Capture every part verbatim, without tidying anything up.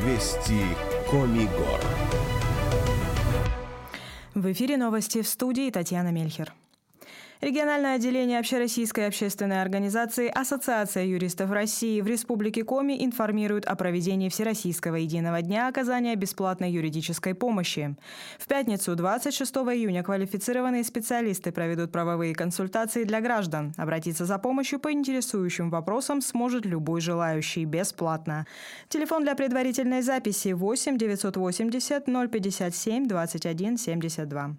Вести Коми-Гор. В эфире новости, в студии Татьяна Мельхер. Региональное отделение Общероссийской общественной организации «Ассоциация юристов России» в Республике Коми информирует о проведении Всероссийского единого дня оказания бесплатной юридической помощи. В пятницу, двадцать шестого июня, квалифицированные специалисты проведут правовые консультации для граждан. Обратиться за помощью по интересующим вопросам сможет любой желающий бесплатно. Телефон для предварительной записи восемь девятьсот восемьдесят ноль пятьдесят семь двадцать один семьдесят два.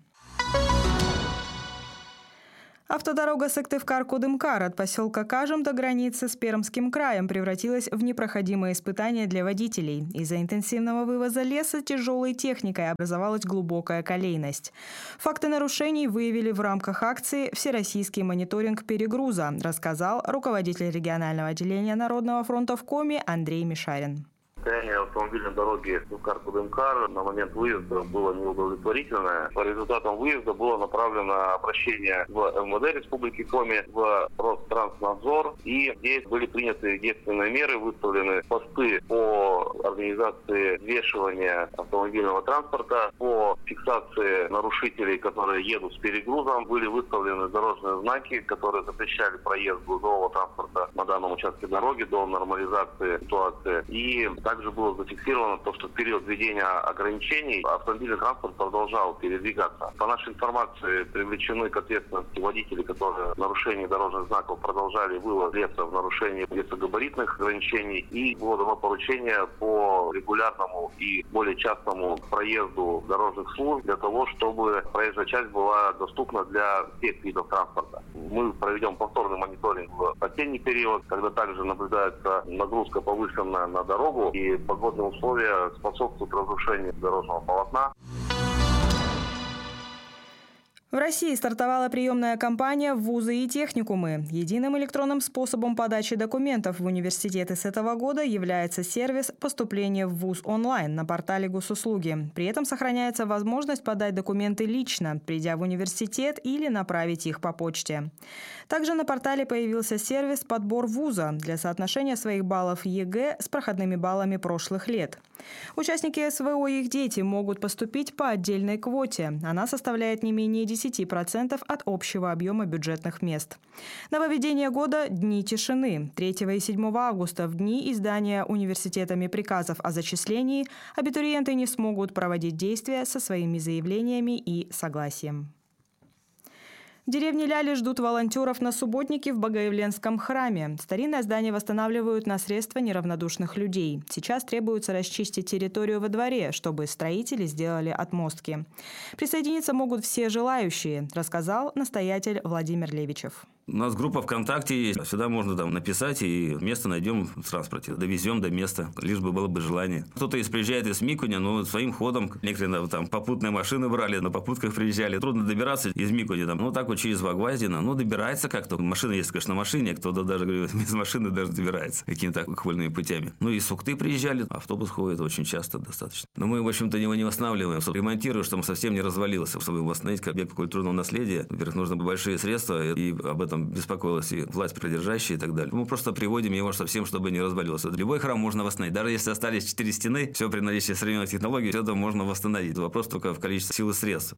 Автодорога Сыктывкар-Кудымкар от поселка Кажем до границы с Пермским краем превратилась в непроходимое испытание для водителей. Из-за интенсивного вывоза леса тяжелой техникой образовалась глубокая колейность. Факты нарушений выявили в рамках акции «Всероссийский мониторинг перегруза», рассказал руководитель регионального отделения Народного фронта в Коми Андрей Мишарин. Состояние автомобильной дороги Сыктывкар-Кудымкар на момент выезда было неудовлетворительное. По результатам выезда было направлено обращение в эм вэ дэ Республики Коми, в Ространснадзор, и здесь были приняты действенные меры, выставлены посты по организации взвешивания автомобильного транспорта, по фиксации нарушителей, которые едут с перегрузом. Были выставлены дорожные знаки, которые запрещали проезд грузового транспорта на данном участке дороги до нормализации ситуации. И также было зафиксировано то, что в период введения ограничений автомобильный транспорт продолжал передвигаться. По нашей информации, привлечены к ответственности водители, которые в нарушении дорожных знаков продолжали вывоз леса в нарушении весогабаритных ограничений. И было дано поручение по регулярному и более частому проезду дорожных служб для того, чтобы проезжая часть была доступна для всех видов транспорта. Мы проведем повторный мониторинг в осенний период, когда также наблюдается нагрузка повышенная на дорогу, и погодные условия способствуют разрушению дорожного полотна. В России стартовала приемная кампания в вузы и техникумы. Единым электронным способом подачи документов в университеты с этого года является сервис поступления в вуз онлайн на портале Госуслуги. При этом сохраняется возможность подать документы лично, придя в университет, или направить их по почте. Также на портале появился сервис «Подбор вуза» для соотношения своих баллов ЕГЭ с проходными баллами прошлых лет. Участники эс вэ о и их дети могут поступить по отдельной квоте. Она составляет не менее десяти процентов от общего объема бюджетных мест. Нововведение года – Дни тишины. третьего и седьмого августа в дни издания университетами приказов о зачислении абитуриенты не смогут проводить действия со своими заявлениями и согласием. В деревне Ляли ждут волонтеров на субботнике в Богоявленском храме. Старинное здание восстанавливают на средства неравнодушных людей. Сейчас требуется расчистить территорию во дворе, чтобы строители сделали отмостки. Присоединиться могут все желающие, рассказал настоятель Владимир Левичев. У нас группа ВКонтакте есть. Сюда можно там написать, и место найдем в транспорте. Довезем до места, лишь бы было бы желание. Кто-то из приезжает из Микуня, но своим ходом. Некоторые там попутные машины брали, на попутках приезжали. Трудно добираться из Микуня. Там, ну, так вот через Вагваздино. Ну, добирается как-то. Машина есть, конечно, на машине. Кто-то даже, говорит, без машины даже добирается. Какими-то окольными путями. Ну, и с Ухты приезжали. Автобус ходит очень часто достаточно. Но мы, в общем-то, его не восстанавливаем. Ремонтируем, чтобы он совсем не развалился. Чтобы восстановить как объект культурного наследия, во-первых, нужно большие средства, и об этом беспокоилась и власть придержащая и так далее. Мы просто приводим его совсем, чтобы не развалился. Любой храм можно восстановить. Даже если остались четыре стены, все при наличии современных технологий, все это можно восстановить. Вопрос только в количестве сил и средств.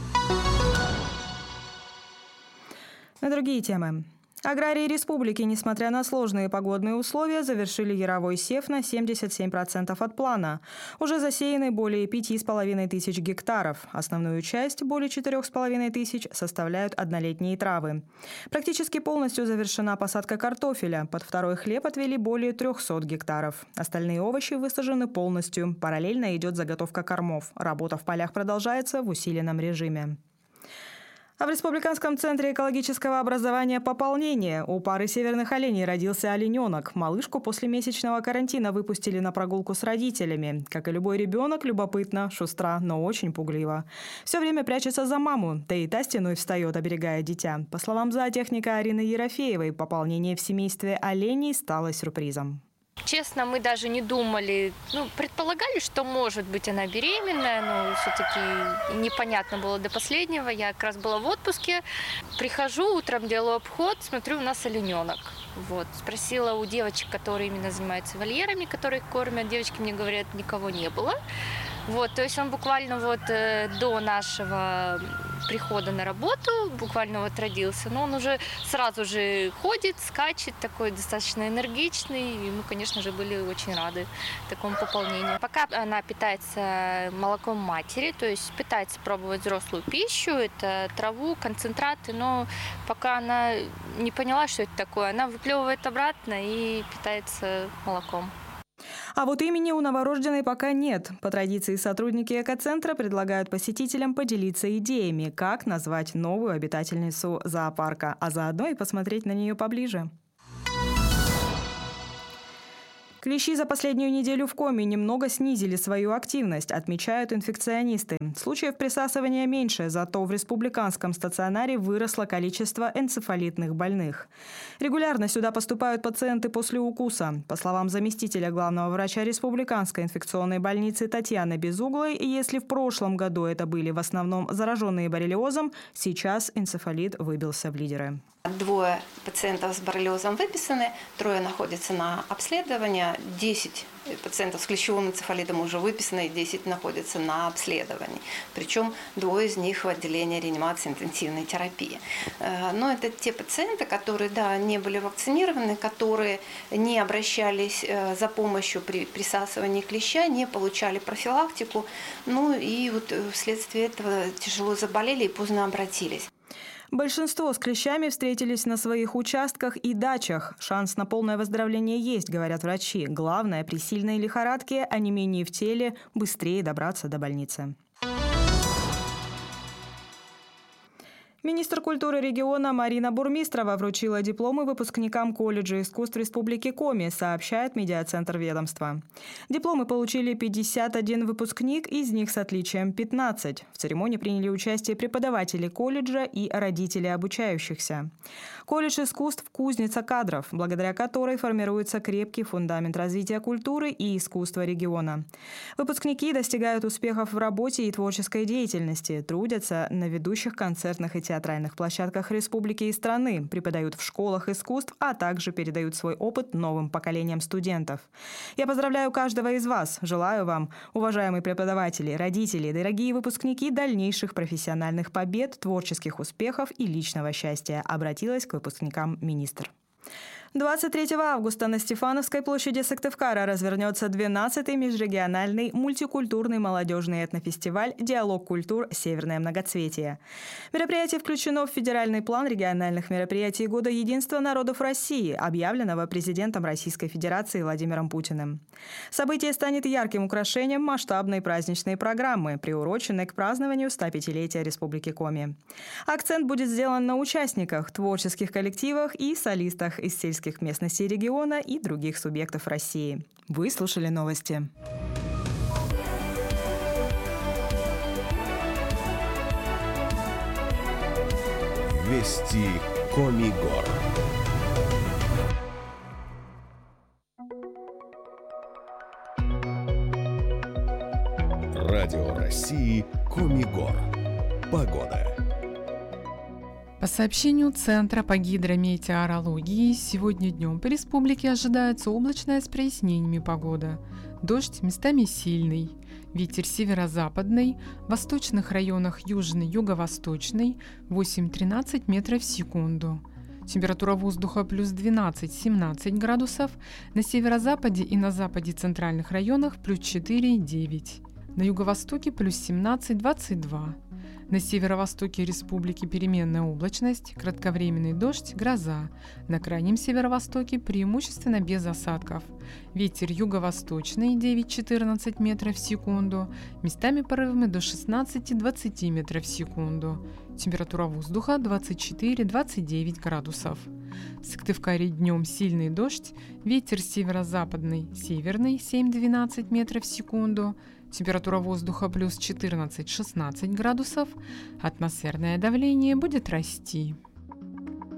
На другие темы. Аграрии республики, несмотря на сложные погодные условия, завершили яровой сев на семьдесят семь процентов от плана. Уже засеяны более пяти с половиной тысяч гектаров. Основную часть, более четырех с половиной тысяч, составляют однолетние травы. Практически полностью завершена посадка картофеля. Под второй хлеб отвели более трехсот гектаров. Остальные овощи высажены полностью. Параллельно идет заготовка кормов. Работа в полях продолжается в усиленном режиме. А в Республиканском центре экологического образования «Пополнение» у пары северных оленей родился олененок. Малышку после месячного карантина выпустили на прогулку с родителями. Как и любой ребенок, любопытно, шустра, но очень пуглива. Все время прячется за маму, да и та стеной встает, оберегая дитя. По словам зоотехника Арины Ерофеевой, пополнение в семействе оленей стало сюрпризом. Честно, мы даже не думали, ну, предполагали, что, может быть, она беременная, но все-таки непонятно было до последнего. Я как раз была в отпуске, прихожу, утром делаю обход, смотрю, у нас олененок. Вот. Спросила у девочек, которые именно занимаются вольерами, которые кормят. Девочки мне говорят, никого не было. Вот, то есть он буквально вот э, до нашего прихода на работу, буквально вот родился, но он уже сразу же ходит, скачет, такой достаточно энергичный, и мы, конечно же, были очень рады такому пополнению. Пока она питается молоком матери, то есть пытается пробовать взрослую пищу, это траву, концентраты, но пока она не поняла, что это такое, она выплевывает обратно и питается молоком. А вот имени у новорожденной пока нет. По традиции сотрудники экоцентра предлагают посетителям поделиться идеями, как назвать новую обитательницу зоопарка, а заодно и посмотреть на нее поближе. Клещи за последнюю неделю в Коми немного снизили свою активность, отмечают инфекционисты. Случаев присасывания меньше, зато в республиканском стационаре выросло количество энцефалитных больных. Регулярно сюда поступают пациенты после укуса. По словам заместителя главного врача республиканской инфекционной больницы Татьяны Безуглой, если в прошлом году это были в основном зараженные боррелиозом, сейчас энцефалит выбился в лидеры. Двое пациентов с боррелиозом выписаны, трое находятся на обследовании, десять пациентов с клещевым энцефалитом уже выписаны, десять находятся на обследовании. Причем двое из них в отделении реанимации интенсивной терапии. Но это те пациенты, которые, да, не были вакцинированы, которые не обращались за помощью при присасывании клеща, не получали профилактику, ну и вот вследствие этого тяжело заболели и поздно обратились. Большинство с клещами встретились на своих участках и дачах. Шанс на полное выздоровление есть, говорят врачи. Главное, при сильной лихорадке, онемении в теле, быстрее добраться до больницы. Министр культуры региона Марина Бурмистрова вручила дипломы выпускникам колледжа искусств Республики Коми, сообщает медиацентр ведомства. Дипломы получили пятьдесят один выпускник, из них с отличием пятнадцать. В церемонии приняли участие преподаватели колледжа и родители обучающихся. Колледж искусств – кузница кадров, благодаря которой формируется крепкий фундамент развития культуры и искусства региона. Выпускники достигают успехов в работе и творческой деятельности, трудятся на ведущих концертных и театральных площадках республики и страны, преподают в школах искусств, а также передают свой опыт новым поколениям студентов. Я поздравляю каждого из вас. Желаю вам, уважаемые преподаватели, родители, дорогие выпускники, дальнейших профессиональных побед, творческих успехов и личного счастья, обратилась к выпускникам министр. двадцать третьего августа на Стефановской площади Сыктывкара развернется двенадцатый межрегиональный мультикультурный молодежный этнофестиваль «Диалог культур. Северное многоцветие». Мероприятие включено в федеральный план региональных мероприятий Года единства народов России, объявленного президентом Российской Федерации Владимиром Путиным. Событие станет ярким украшением масштабной праздничной программы, приуроченной к празднованию стопятилетия Республики Коми. Акцент будет сделан на участниках, творческих коллективах и солистах из сельских местностей региона и других субъектов России. Вы слушали новости. Вести Коми гор. Радио России Коми гор. Погода. По сообщению Центра по гидрометеорологии, сегодня днем по республике ожидается облачная с прояснениями погода. Дождь местами сильный. Ветер северо-западный, в восточных районах южный, юго-восточный восемь-тринадцать метров в секунду. Температура воздуха плюс двенадцать-семнадцать градусов, на северо-западе и на западе центральных районах плюс четыре-девять. На юго-востоке плюс семнадцать-двадцать два. На северо-востоке республики переменная облачность, кратковременный дождь, гроза. На крайнем северо-востоке преимущественно без осадков. Ветер юго-восточный девять-четырнадцать метров в секунду, местами порывами до шестнадцать-двадцать метров в секунду. Температура воздуха двадцать четыре-двадцать девять градусов. В Сыктывкаре днем сильный дождь, ветер северо-западный, северный семь-двенадцать метров в секунду. Температура воздуха плюс четырнадцать-шестнадцать градусов, атмосферное давление будет расти.